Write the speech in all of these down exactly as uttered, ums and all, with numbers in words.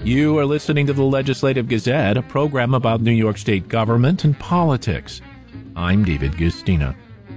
You are listening to the Legislative Gazette, a program about New York State government and politics. I'm David Guistina.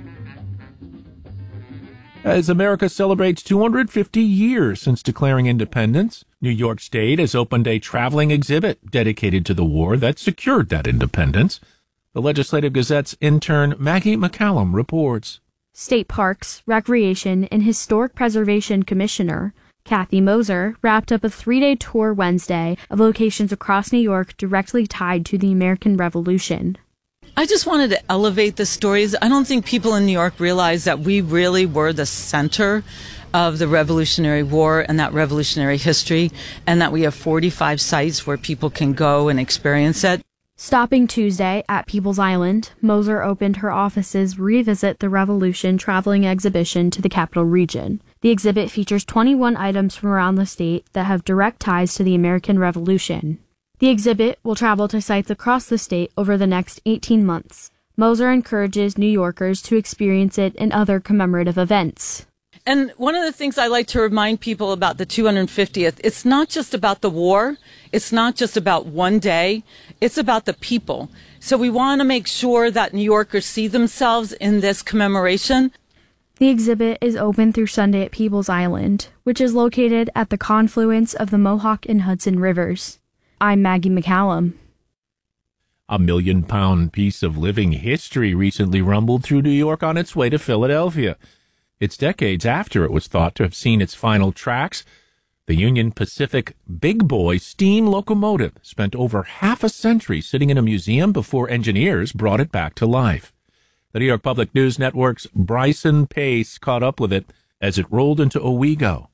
As America celebrates two hundred fifty years since declaring independence, New York State has opened a traveling exhibit dedicated to the war that secured that independence. The Legislative Gazette's intern Maggie McCallum reports. State Parks, Recreation, and Historic Preservation Commissioner Kathy Moser wrapped up a three-day tour Wednesday of locations across New York directly tied to the American Revolution. I just wanted to elevate the stories. I don't think people in New York realize that we really were the center of the Revolutionary War and that revolutionary history, and that we have forty-five sites where people can go and experience it. Stopping Tuesday at People's Island, Moser opened her office's Revisit the Revolution traveling exhibition to the Capital Region. The exhibit features twenty-one items from around the state that have direct ties to the American Revolution. The exhibit will travel to sites across the state over the next eighteen months. Moser encourages New Yorkers to experience it in other commemorative events. And one of the things I like to remind people about the two hundred fiftieth, it's not just about the war. It's not just about one day. It's about the people. So we want to make sure that New Yorkers see themselves in this commemoration. The exhibit is open through Sunday at People's Island, which is located at the confluence of the Mohawk and Hudson Rivers. I'm Maggie McCallum. A million-pound piece of living history recently rumbled through New York on its way to Philadelphia. It's decades after it was thought to have seen its final tracks. The Union Pacific Big Boy steam locomotive spent over half a century sitting in a museum before engineers brought it back to life. The New York Public News Network's Bryson Pace caught up with it as it rolled into Owego.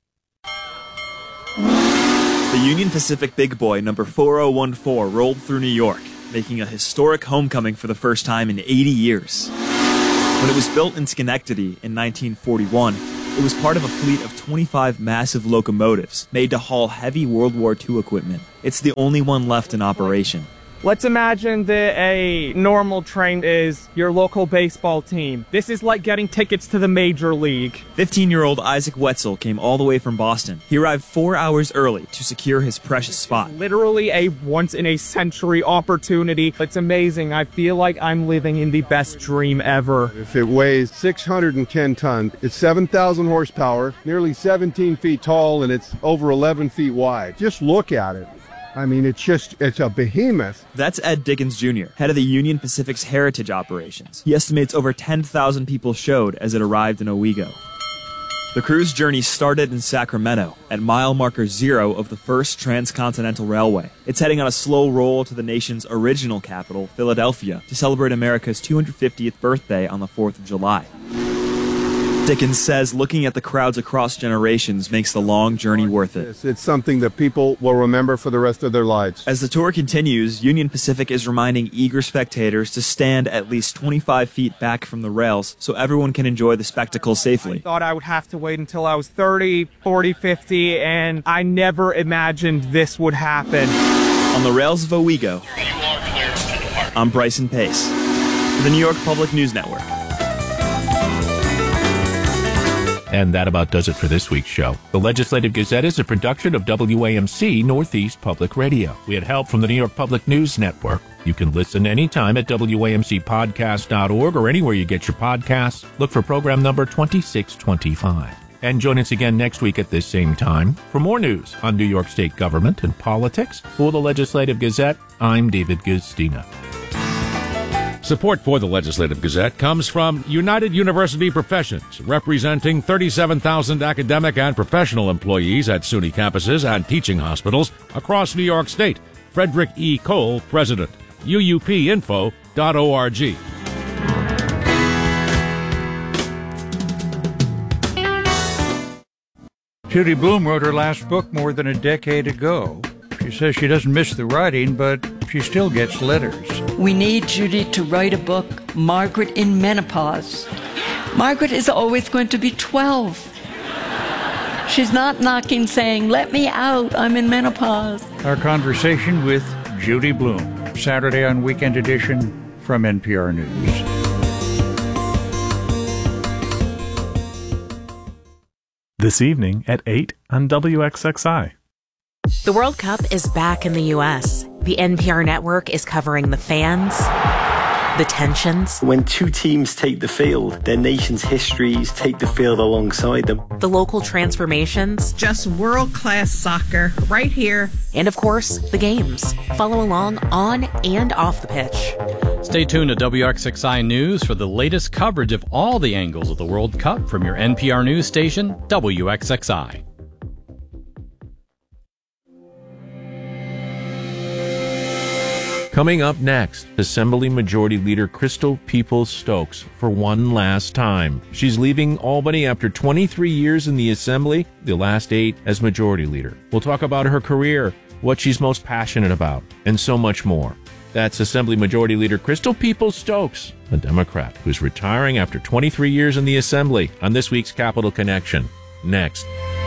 The Union Pacific Big Boy number four oh one four rolled through New York, making a historic homecoming for the first time in eighty years. When it was built in Schenectady in nineteen forty-one, it was part of a fleet of twenty-five massive locomotives made to haul heavy World War Two equipment. It's the only one left in operation. Let's imagine that a normal train is your local baseball team. This is like getting tickets to the major league. fifteen-year-old Isaac Wetzel came all the way from Boston. He arrived four hours early to secure his precious spot. Literally a once-in-a-century opportunity. It's amazing. I feel like I'm living in the best dream ever. If it weighs six hundred ten tons, it's seven thousand horsepower, nearly seventeen feet tall, and it's over eleven feet wide. Just look at it. I mean, it's just, it's a behemoth. That's Ed Dickens Junior, head of the Union Pacific's heritage operations. He estimates over ten thousand people showed as it arrived in Owego. The cruise journey started in Sacramento, at mile marker zero of the first transcontinental railway. It's heading on a slow roll to the nation's original capital, Philadelphia, to celebrate America's two hundred fiftieth birthday on the fourth of July. Dickens says looking at the crowds across generations makes the long journey worth it. It's something that people will remember for the rest of their lives. As the tour continues, Union Pacific is reminding eager spectators to stand at least twenty-five feet back from the rails so everyone can enjoy the spectacle safely. I thought I would have to wait until I was thirty, forty, fifty, and I never imagined this would happen. On the rails of Owego, I'm Bryson Pace for the New York Public News Network. And that about does it for this week's show. The Legislative Gazette is a production of W A M C Northeast Public Radio. We had help from the New York Public News Network. You can listen anytime at W A M C podcast dot org or anywhere you get your podcasts. Look for program number twenty-six twenty-five. And join us again next week at this same time for more news on New York State government and politics. For the Legislative Gazette, I'm David Guistina. Support for the Legislative Gazette comes from United University Professions, representing thirty-seven thousand academic and professional employees at SUNY campuses and teaching hospitals across New York State. Frederick E. Cole, President. U U P info dot org. Judy Blume wrote her last book more than a decade ago. She says she doesn't miss the writing, but she still gets letters. We need Judy to write a book, Margaret in Menopause. Margaret is always going to be twelve. She's not knocking saying, let me out, I'm in menopause. Our conversation with Judy Blume, Saturday on Weekend Edition from N P R News. This evening at eight on W X X I. The World Cup is back in the U S. The N P R network is covering the fans, the tensions. When two teams take the field, their nation's histories take the field alongside them. The local transformations. Just world-class soccer right here. And of course, the games. Follow along on and off the pitch. Stay tuned to W X X I News for the latest coverage of all the angles of the World Cup from your N P R news station, W X X I. Coming up next, Assembly Majority Leader Crystal Peoples-Stokes for one last time. She's leaving Albany after twenty-three years in the Assembly, the last eight as Majority Leader. We'll talk about her career, what she's most passionate about, and so much more. That's Assembly Majority Leader Crystal Peoples-Stokes, a Democrat who's retiring after twenty-three years in the Assembly, on this week's Capital Connection. Next.